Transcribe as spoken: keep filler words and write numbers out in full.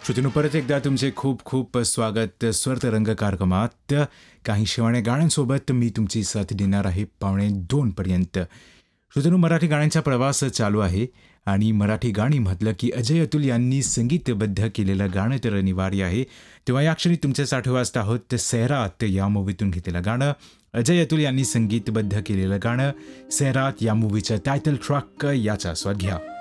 श्रोत्यांनो, परत एकदा तुमचे खूप खूप स्वागत स्वरतरंग कार्यक्रमात. काही शिवाण्या गाण्यांसोबत मी तुमची साथ देणार आहे पावणे दोन पर्यंत. श्रोत्यांनो, मराठी गाण्यांचा प्रवास चालू आहे आणि मराठी गाणी म्हटलं की अजय अतुल यांनी संगीतबद्ध केलेलं गाणं तर अनिवार्य आहे. तेव्हा या क्षणी तुमच्यासाठी वाजत आहोत सैरात या मूवीतून घेतलेलं गाणं. अजय अतुल यांनी संगीतबद्ध केलेलं गाणं सैरात या मूवीचं टायटल ट्रॅक, याचा स्वाद घ्या.